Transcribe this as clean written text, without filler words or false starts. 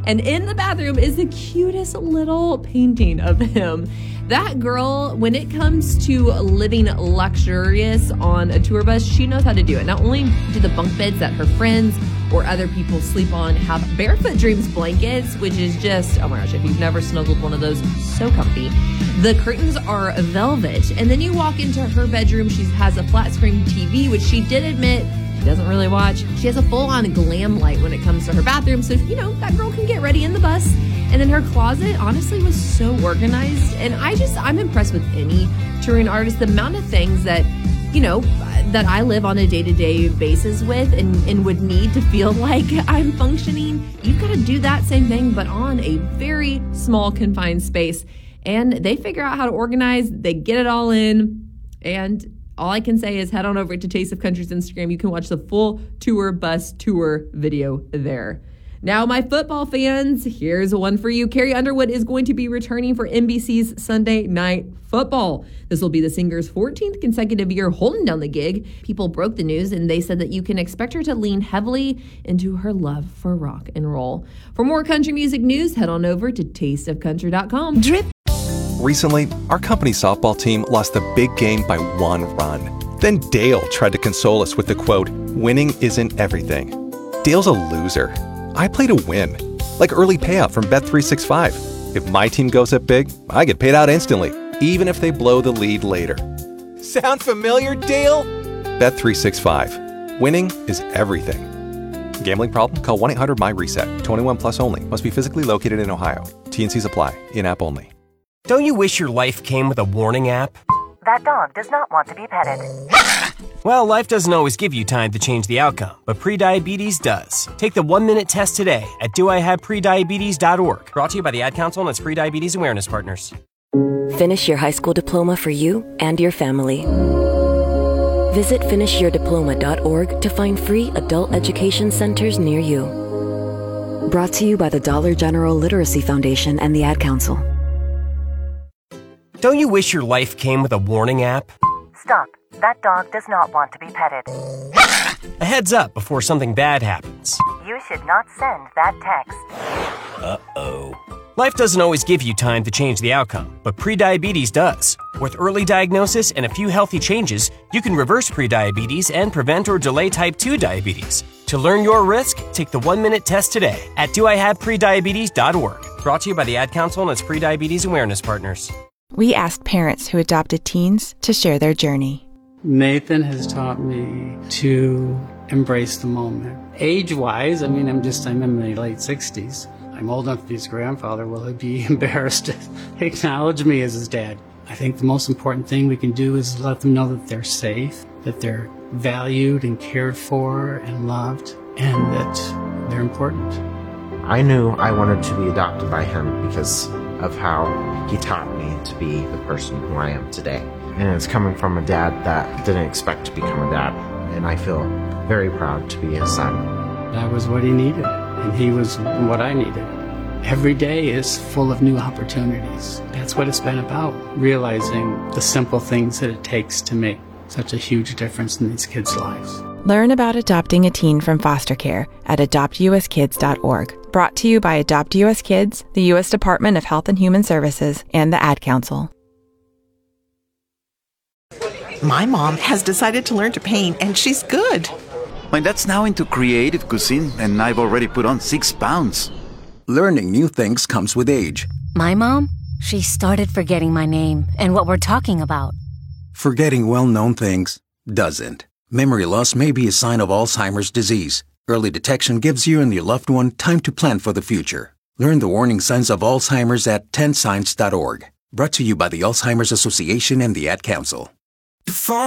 And in the bathroom is the cutest little painting of him. That girl, when it comes to living luxurious on a tour bus, she knows how to do it. Not only do the bunk beds that her friends or other people sleep on have Barefoot Dreams blankets, which is just, oh my gosh, if you've never snuggled one of those, so comfy. The curtains are velvet. And then you walk into her bedroom, she has a flat screen TV, which she did admit she doesn't really watch. She has a full-on glam light when it comes to her bathroom, so, that girl can get ready in the bus. And then her closet, honestly, was so organized. And I'm impressed with any touring artist, the amount of things that, that I live on a day-to-day basis with and would need to feel like I'm functioning. You've got to do that same thing, but on a very small, confined space. And they figure out how to organize. They get it all in. And all I can say is head on over to Taste of Country's Instagram. You can watch the full tour bus tour video there. Now, my football fans, here's one for you. Carrie Underwood is going to be returning for NBC's Sunday Night Football. This will be the singer's 14th consecutive year holding down the gig. People broke the news, and they said that you can expect her to lean heavily into her love for rock and roll. For more country music news, head on over to tasteofcountry.com. Drip. Recently, our company softball team lost the big game by 1 run. Then Dale tried to console us with the quote, "Winning isn't everything." Dale's a loser. I play to win, like early payout from Bet365. If my team goes up big, I get paid out instantly, even if they blow the lead later. Sound familiar, Dale? Bet365. Winning is everything. Gambling problem? Call 1-800-MY-RESET. 21 plus only. Must be physically located in Ohio. T&Cs apply. In-app only. Don't you wish your life came with a warning app? That dog does not want to be petted. Well, life doesn't always give you time to change the outcome, but prediabetes does. Take the 1-minute test today at doihaveprediabetes.org. Brought to you by the Ad Council and its Prediabetes Awareness Partners. Finish your high school diploma for you and your family. Visit finishyourdiploma.org to find free adult education centers near you. Brought to you by the Dollar General Literacy Foundation and the Ad Council. Don't you wish your life came with a warning app? Stop. That dog does not want to be petted. A heads up before something bad happens. You should not send that text. Uh-oh. Life doesn't always give you time to change the outcome, but prediabetes does. With early diagnosis and a few healthy changes, you can reverse prediabetes and prevent or delay type 2 diabetes. To learn your risk, take the 1-minute test today at doihaveprediabetes.org. Brought to you by the Ad Council and its Prediabetes Awareness Partners. We asked parents who adopted teens to share their journey. Nathan has taught me to embrace the moment. Age-wise, I'm in my late 60s. I'm old enough to be his grandfather. Will he be embarrassed to acknowledge me as his dad? I think the most important thing we can do is let them know that they're safe, that they're valued and cared for and loved, and that they're important. I knew I wanted to be adopted by him because of how he taught me to be the person who I am today. And it's coming from a dad that didn't expect to become a dad. And I feel very proud to be his son. That was what he needed, and he was what I needed. Every day is full of new opportunities. That's what it's been about, realizing the simple things that it takes to make such a huge difference in these kids' lives. Learn about adopting a teen from foster care at adoptuskids.org. Brought to you by Adopt U.S. Kids, the U.S. Department of Health and Human Services, and the Ad Council. My mom has decided to learn to paint, and she's good. My dad's now into creative cuisine, and I've already put on 6 pounds. Learning new things comes with age. My mom, she started forgetting my name and what we're talking about. Forgetting well-known things doesn't. Memory loss may be a sign of Alzheimer's disease. Early detection gives you and your loved one time to plan for the future. Learn the warning signs of Alzheimer's at 10signs.org. Brought to you by the Alzheimer's Association and the Ad Council.